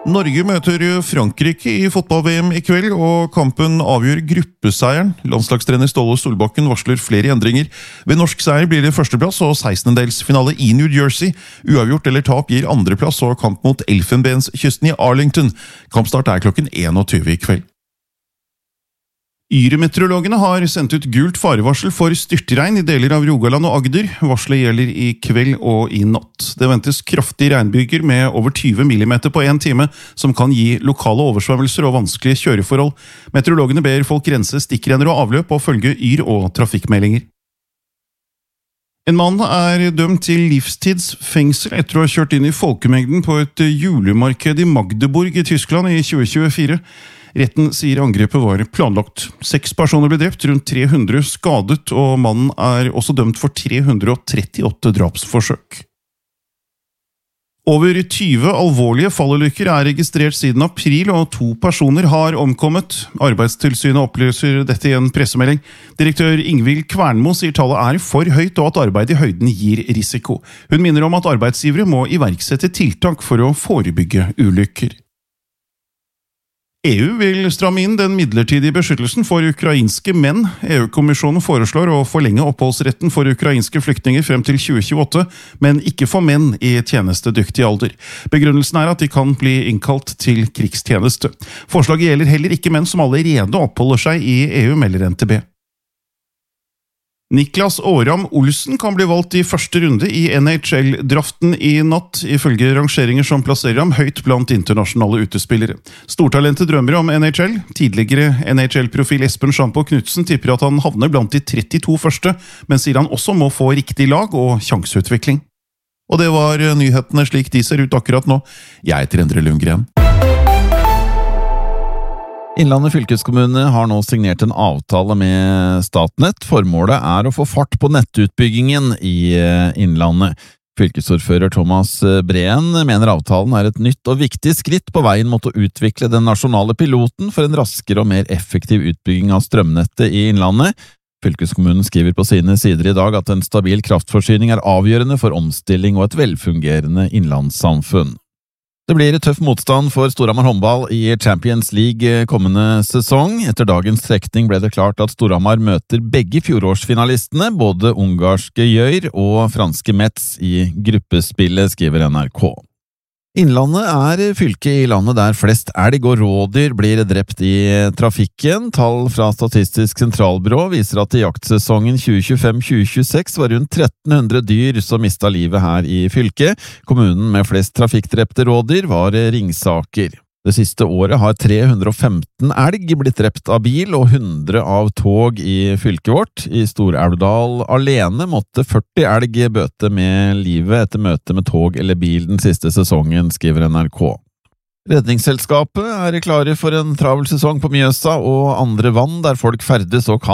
Norge møter Frankrike i fotball-VM i kveld, og kampen avgjør gruppeseieren. Landslagstrener Ståle Solbakken varsler flere endringer. Ved norsk seier blir det førsteplass og 16-delsfinale i New Jersey. Uavgjort eller tap gir andreplass og kamp mot Elfenbenskysten i Arlington. Kampstart er klokken 21 i kveld. Yr-meteorologene har sendt ut gult farevarsel for styrtregn i deler av Rogaland og Agder. Varselet gjelder i kveld og i natt. Det ventes kraftige regnbyger med over 20 mm på en time, som kan gi lokale oversvømmelser og vanskelige kjøreforhold. Meteorologene ber folk rense stikkrenner og avløp og følge yr- og trafikkmeldinger. En mann er dømt til livstidsfengsel etter å ha kjørt inn i folkemengden på et julemarked i Magdeburg i Tyskland i 2024. Retten sier angrepet var planlagt. 6 personer ble drept, rundt 300 skadet, og mannen er også dømt for 338 drapsforsøk. Over 20 alvorlige fallulykker er registrert siden april, og 2 personer har omkommet. Arbeidstilsynet opplyser dette i en pressemelding. Direktør Ingvild Kvernmo sier tallet er for høyt, og at arbeid i høyden gir risiko. Hun minner om at arbeidsgivere må iverksette tiltak for å forebygge ulykker. EU vil stramme inn den midlertidige beskyttelsen for ukrainske menn. EU-kommisjonen foreslår å forlenge oppholdsretten for ukrainske flyktninger frem til 2028, men ikke for menn i tjenestedyktig alder. Begrunnelsen er at de kan bli innkalt til krigstjeneste. Forslaget gjelder heller ikke menn som allerede oppholder seg i EU, melder NTB. Niklas Åram Olsen kan bli valgt i første runde i NHL-draften i natt, ifølge rangeringer som plasserer ham høyt blant internasjonale utespillere. Stortalentet drømmer om NHL. Tidligere NHL-profil Espen Schampo Knudsen tipper at han havner blant de 32 første, men sier han også må få riktig lag og sjanseutvikling. Og det var nyhetene slik de ser ut akkurat nå. Jeg heter Endre Lundgren. Innlandet fylkeskommune har nå signert en avtale med Statnett. Formålet er å få fart på nettutbyggingen i Innlandet. Fylkesordfører Thomas Breen mener avtalen er et nytt og viktig skritt på veien mot å utvikle den nasjonale piloten for en raskere og mer effektiv utbygging av strømnettet i Innlandet. Fylkeskommunen skriver på sine sider i dag at en stabil kraftforsyning er avgjørende for omstilling og et velfungerende innlandssamfunn. Det blir tøff motstand for Storhamar håndball i Champions League kommende sesong. Etter dagens trekning ble det klart at Storhamar møter begge fjorårsfinalistene, både ungarske Gjøyr og franske Metz i gruppespillet, skriver NRK. Innlandet er fylket i landet der flest elg og rådyr blir drept i trafikken. Tall fra Statistisk sentralbyrå viser at i jaktsesongen 2025-2026 var rundt 1300 dyr som mistet livet her i fylket. Kommunen med flest trafikkdrepte rådyr var Ringsaker. Det siste året har 315 elg blitt drept av bil og 100 av tog i fylket vårt. I Stor-Elvdal alene måtte 40 elg bøte med livet etter møte med tog eller bil den siste sesongen, skriver NRK. Redningsselskapet er klare for en travel sesong på Mjøsa og andre vann der folk ferdes og kan